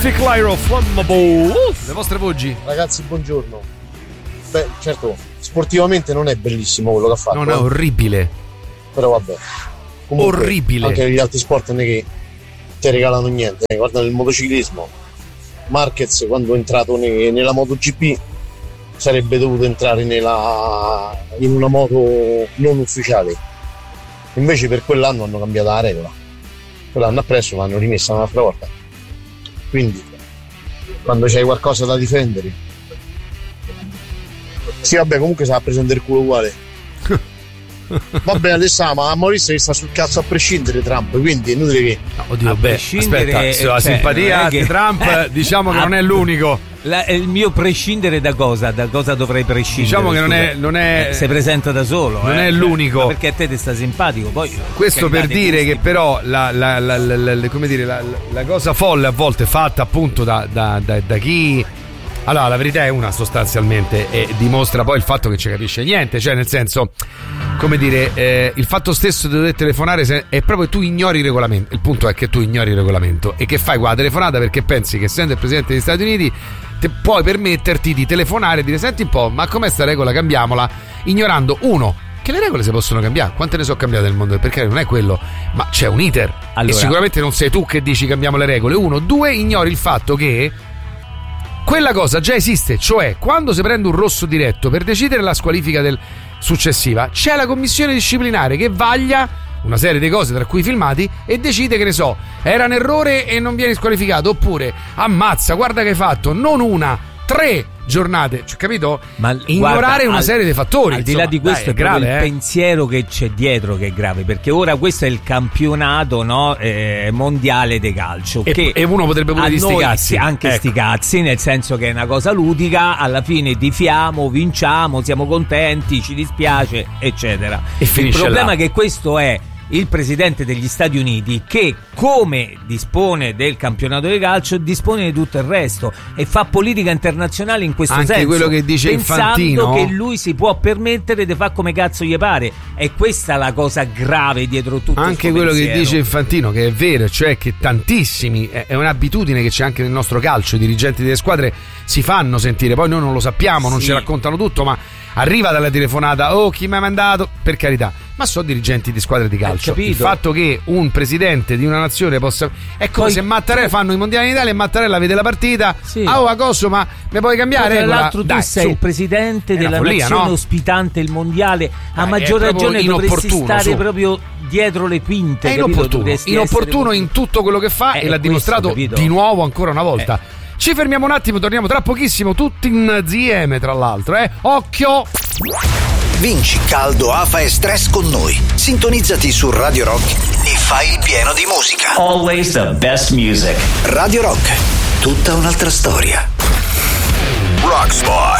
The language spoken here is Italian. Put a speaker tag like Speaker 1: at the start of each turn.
Speaker 1: Mystic Lyro Flammable. Le vostre voci.
Speaker 2: Ragazzi, buongiorno. Beh, certo, sportivamente non è bellissimo quello che ha fatto.
Speaker 1: Non è orribile.
Speaker 2: Però vabbè. Comunque,
Speaker 1: orribile.
Speaker 2: Anche gli altri sport non è che ti regalano niente. Guarda il motociclismo. Marquez, quando è entrato nella MotoGP, sarebbe dovuto entrare in una moto non ufficiale. Invece per quell'anno hanno cambiato la regola. Quell'anno appresso l'hanno rimessa un'altra volta. Quindi quando c'hai qualcosa da difendere, sì, vabbè, comunque si va a prendere il culo uguale. Vabbè, Alessandro, ma a Maurizio sta sul cazzo a prescindere Trump, quindi è inutile che
Speaker 1: oddio, aspetta, la simpatia di Trump diciamo che non è l'unico.
Speaker 3: Il mio prescindere da cosa? Da cosa dovrei prescindere?
Speaker 1: Diciamo che non è
Speaker 3: si presenta da solo.
Speaker 1: Non è l'unico.
Speaker 3: Ma perché a te sta simpatico. Poi
Speaker 1: questo per dire che però come dire, la cosa folle a volte fatta appunto da chi. Allora, la verità è una sostanzialmente e dimostra poi il fatto che ci capisce niente, cioè nel senso, come dire, il fatto stesso di dover telefonare è proprio tu ignori il regolamento. Il punto è che tu ignori il regolamento e che fai qua la telefonata perché pensi che essendo il presidente degli Stati Uniti puoi permetterti di telefonare e dire senti un po', ma com'è sta regola, cambiamola, ignorando uno che le regole si possono cambiare. Quante ne sono cambiate nel mondo? Perché non è quello, ma c'è un iter. Allora, e sicuramente non sei tu che dici cambiamo le regole. Uno, due, ignori il fatto che quella cosa già esiste, cioè quando si prende un rosso diretto per decidere la squalifica successiva c'è la commissione disciplinare che vaglia una serie di cose tra cui i filmati e decide, che ne so, era un errore e non vieni squalificato, oppure ammazza, guarda che hai fatto non una, 3 giornate, cioè, capito? Ma ignorare una serie di fattori.
Speaker 3: Al di là di questo è grave, il pensiero che c'è dietro che è grave, perché ora questo è il campionato, no, mondiale di calcio
Speaker 1: e uno potrebbe pure di sti cazzi,
Speaker 3: anche sti cazzi, nel senso che è una cosa ludica, alla fine tifiamo, vinciamo, siamo contenti, ci dispiace, eccetera.
Speaker 1: E
Speaker 3: il problema è che questo è il presidente degli Stati Uniti che, come dispone del campionato di calcio, dispone di tutto il resto e fa politica internazionale in questo senso.
Speaker 1: Anche quello che dice Infantino,
Speaker 3: pensando che lui si può permettere di fare come cazzo gli pare. E questa è la cosa grave dietro tutto.
Speaker 1: Anche quello pensiero che dice Infantino, che è vero, cioè che tantissimi, è un'abitudine che c'è anche nel nostro calcio, i dirigenti delle squadre si fanno sentire, poi noi non lo sappiamo, non ci raccontano tutto, ma arriva dalla telefonata, oh chi mi ha mandato, per carità, ma sono dirigenti di squadre di calcio. Il fatto che un presidente di una nazione possa, è come se Mattarella fanno i mondiali in Italia e Mattarella vede la partita, a coso, ma mi puoi cambiare?
Speaker 3: Tra l'altro tu sei il presidente della nazione ospitante il mondiale, a maggior ragione dovresti stare proprio dietro le quinte.
Speaker 1: È inopportuno in tutto quello che fa e l'ha dimostrato di nuovo ancora una volta. Ci fermiamo un attimo, torniamo tra pochissimo, tutti insieme tra l'altro, Occhio!
Speaker 4: Vinci caldo, afa e stress con noi. Sintonizzati su Radio Rock e fai il pieno di musica.
Speaker 5: Always the best music.
Speaker 4: Radio Rock, tutta un'altra storia.
Speaker 6: Rock Spot.